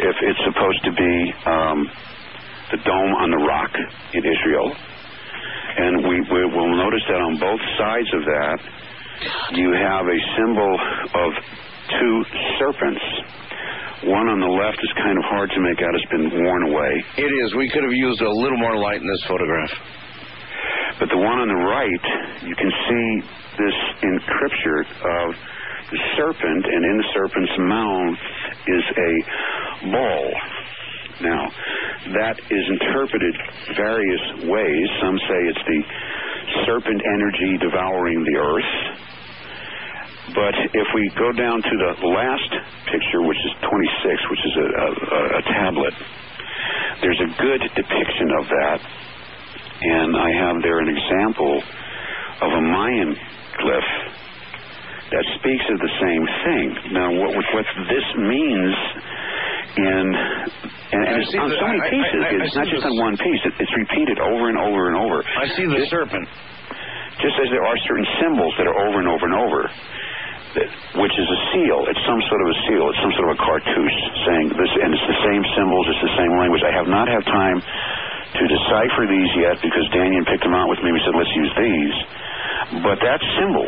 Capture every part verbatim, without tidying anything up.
if it's supposed to be um, the dome on the rock in Israel. And we, we will notice that on both sides of that, you have a symbol of two serpents. One on the left is kind of hard to make out. It's been worn away. It is. We could have used a little more light in this photograph. But the one on the right, you can see this inscription of the serpent, and in the serpent's mouth is a ball. Now, that is interpreted various ways. Some say it's the serpent energy devouring the earth. But if we go down to the last picture, which is twenty-six, which is a, a, a tablet, there's a good depiction of that. And I have there an example of a Mayan glyph that speaks of the same thing. Now, what, what this means in... And, and it's on the, so many I, pieces. I, I, it's I not just the, on one piece. It, it's repeated over and over and over. I see the this, serpent. Just as there are certain symbols that are over and over and over, that, which is a seal. It's some sort of a seal. It's some sort of a cartouche saying this, and it's the same symbols. It's the same language. I have not had time to decipher these yet because Daniel picked them out with me. We said, let's use these. But that symbol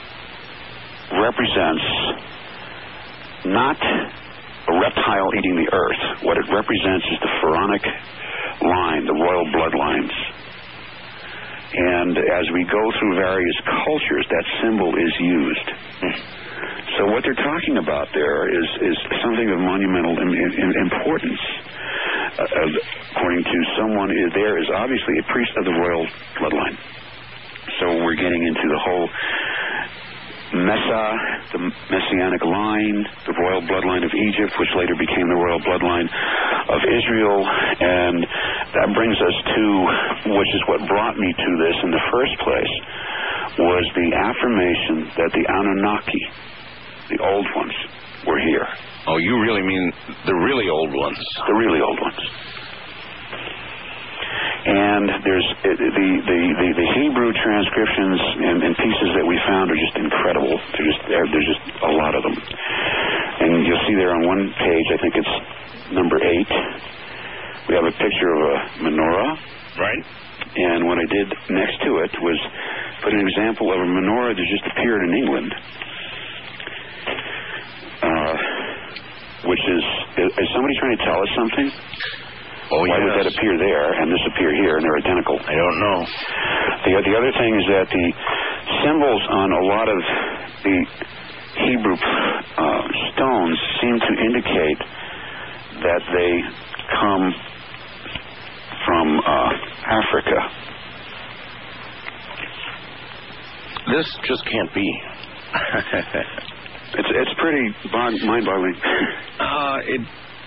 represents not a reptile eating the earth. What it represents is the pharaonic line, the royal bloodlines. And as we go through various cultures, that symbol is used. So what they're talking about there is, is something of monumental im- im- importance. Uh, according to someone there is obviously a priest of the royal bloodline. So we're getting into the whole Messa, the messianic line, the royal bloodline of Egypt, which later became the royal bloodline of Israel, and that brings us to, which is what brought me to this in the first place, was the affirmation that the Anunnaki, the old ones, were here. Oh, you really mean the really old ones? The really old ones. And there's the the the, the Hebrew transcriptions and, and pieces that we found are just incredible. They're just there's just a lot of them. And you'll see there on one page, I think it's number eight, we have a picture of a menorah. Right. And what I did next to it was put an example of a menorah that just appeared in England. Uh, which is, is somebody trying to tell us something? Oh, Why yes. would that appear there and this appear here, and they're identical? I don't know. The, the other thing is that the symbols on a lot of the Hebrew uh, stones seem to indicate that they come from uh, Africa. This just can't be. It's it's pretty mind-boggling. uh, it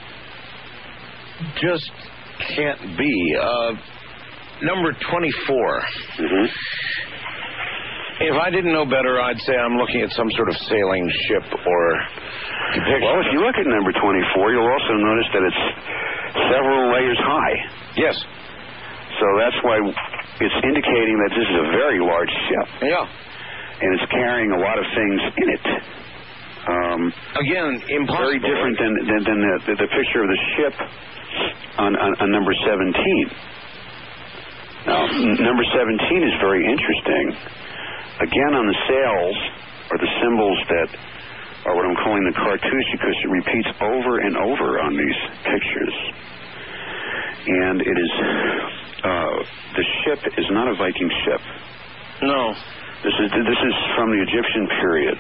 just can't be. Uh, number twenty-four. Mm-hmm. If I didn't know better, I'd say I'm looking at some sort of sailing ship or depiction. Well, if you look at number twenty-four, you'll also notice that it's several layers high. Yes. So that's why it's indicating that this is a very large ship. Yeah. And it's carrying a lot of things in it. Um, Again, impossible. Very different than than, than the, the, the picture of the ship on, on, on number seventeen. Now, n- number seventeen is very interesting. Again, on the sails are the symbols that are what I'm calling the cartouche, because it repeats over and over on these pictures. And it is, uh, the ship is not a Viking ship. No. This is this is from the Egyptian period.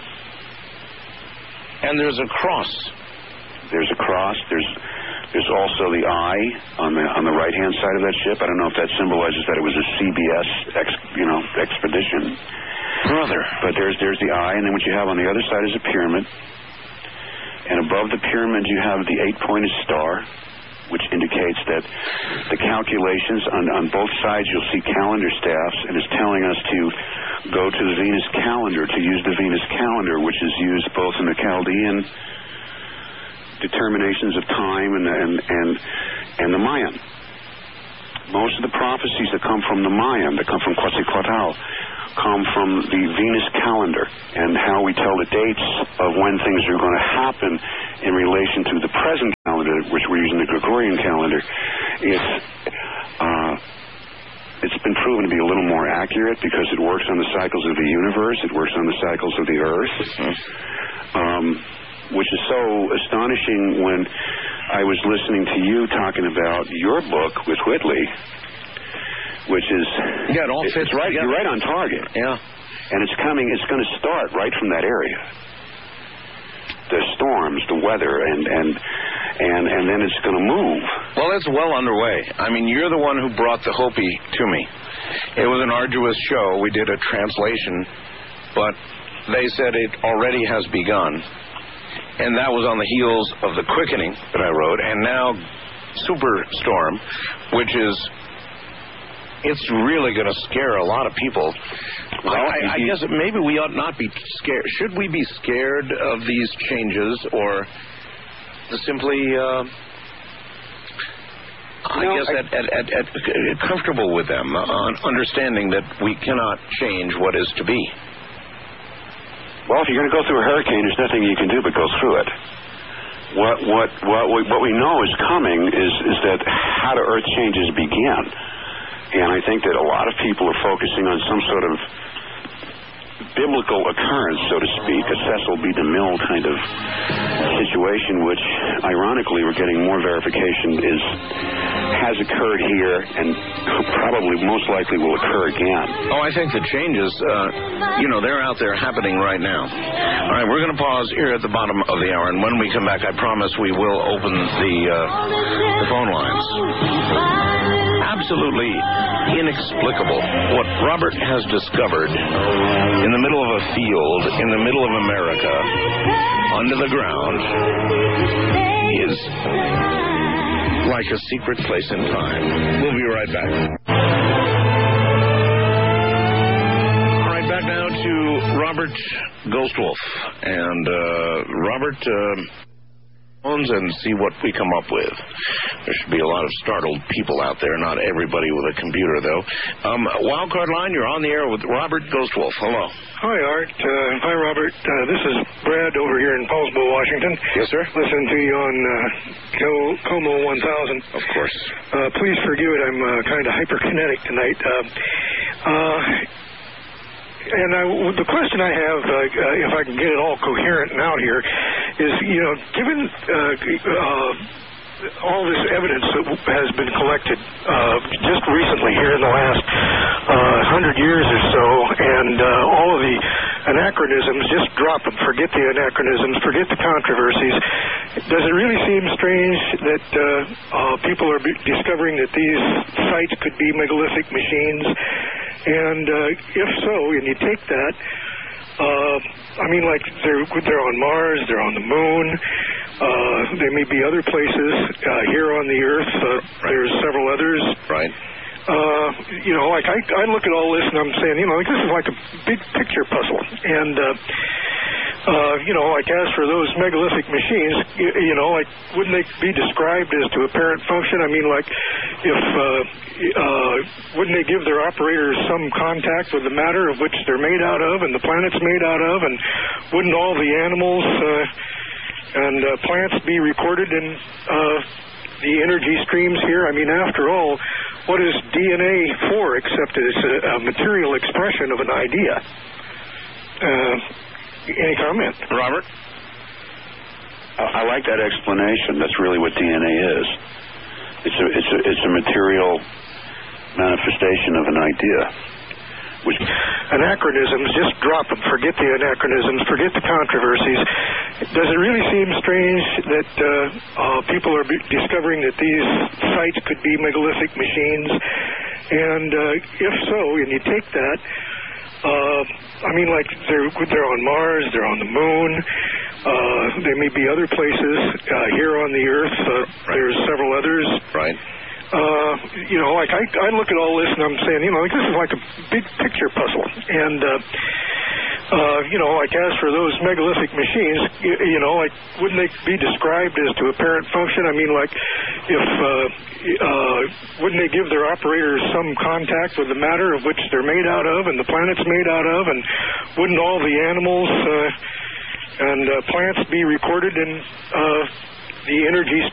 And there's a cross. There's a cross. There's there's also the eye on the on the right hand side of that ship. I don't know if that symbolizes that it was a C B S ex, you know expedition. Brother. But there's there's the eye, and then what you have on the other side is a pyramid. And above the pyramid you have the eight pointed star, which indicates that the calculations on, on both sides, you'll see calendar staffs, and it's telling us to go to the Venus calendar, to use the Venus calendar, which is used both in the Chaldean determinations of time and and and, and the Mayan. Most of the prophecies that come from the Mayan, that come from Quetzalcoatl, come from the Venus calendar, and how we tell the dates of when things are going to happen in relation to the present calendar Gregorian calendar, it's uh, it's been proven to be a little more accurate because it works on the cycles of the universe. It works on the cycles of the Earth, um, which is so astonishing when I was listening to you talking about your book with Whitley, which is yeah, it all fits right. Together. You're right on target. Yeah, and it's coming. It's going to start right from that area. The storms, the weather, and and and and then it's going to move. Well, it's well underway. I mean, you're the one who brought the Hopi to me. It was an arduous show. We did a translation, but they said it already has begun. And that was on the heels of the Quickening that I wrote, and now Superstorm, which is, it's really going to scare a lot of people. Well, I, I guess maybe we ought not be scared. Should we be scared of these changes, or simply, uh, I no, guess, I, at, at, at, at comfortable with them, uh, understanding that we cannot change what is to be? Well, if you're going to go through a hurricane, there's nothing you can do but go through it. What what what we, what we know is coming is is that how do Earth changes begin, and I think that a lot of people are focusing on some sort of biblical occurrence, so to speak, a Cecil B. DeMille kind of situation, which ironically we're getting more verification is has occurred here and probably most likely will occur again. Oh, I think the changes, uh, you know, they're out there happening right now. All right, we're going to pause here at the bottom of the hour, and when we come back, I promise we will open the, uh, the phone lines. Absolutely inexplicable what Robert has discovered in the middle of a field, in the middle of America, under the ground, is like a secret place in time. We'll be right back. All right, back now to Robert Ghostwolf. And uh, Robert... Uh, and see what we come up with. There should be a lot of startled people out there, not everybody with a computer, though. Um, Wildcard Line, you're on the air with Robert Ghostwolf. Hello. Hi, Art. Uh, hi, Robert. Uh, this is Brad over here in Paulsbo, Washington. Yes, sir. Listening to you on uh, Como one thousand. Of course. Uh, please forgive it. I'm uh, kind of hyperkinetic tonight. Uh, uh, And I, the question I have, uh, uh, if I can get it all coherent and out here, is, you know, given uh, uh, all this evidence that has been collected uh, just recently here in the last uh, hundred years or so, and uh, all of the anachronisms, just drop them, forget the anachronisms, forget the controversies, does it really seem strange that uh, uh, people are b- discovering that these sites could be megalithic machines? And uh, if so, and you take that, uh, I mean, like they're they're on Mars, they're on the Moon. Uh, there may be other places uh, here on the Earth. Uh, right. There's several others. Right. Uh, you know, like I, I look at all this and I'm saying, you know, like this is like a big picture puzzle. And uh, uh, you know, like as for those megalithic machines, you, you know, like wouldn't they be described as to apparent function? I mean, like if uh, uh, wouldn't they give their operators some contact with the matter of which they're made out of and the planet's made out of? And wouldn't all the animals uh, and uh, plants be recorded in uh, the energy streams here? I mean, after all, what is D N A for except it's a, a material expression of an idea? Uh, any comment? Robert? I, I like that explanation. That's really what D N A is. It's a, it's a, it's a material manifestation of an idea. Which anachronisms, just drop them. Forget the anachronisms. Forget the controversies. Does it really seem strange that uh, uh, people are b- discovering that these sites could be megalithic machines? And uh, if so, and you take that, uh, I mean, like they're they're on Mars, they're on the Moon. Uh, there may be other places uh, here on the Earth. Uh, right. There's several others. Right. Uh, you know, like I, I look at all this and I'm saying, you know, like this is like a big picture puzzle. And, uh, uh, you know, like as for those megalithic machines, you, you know, like wouldn't they be described as to apparent function? I mean, like if, uh, uh, wouldn't they give their operators some contact with the matter of which they're made out of and the planet's made out of? And wouldn't all the animals uh, and uh, plants be recorded in uh, the energy